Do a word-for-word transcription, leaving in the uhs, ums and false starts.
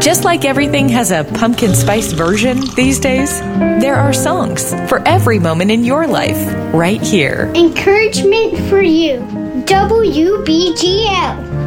Just like everything has a pumpkin spice version these days, there are songs for every moment in your life right here. Encouragement for you. W B G L.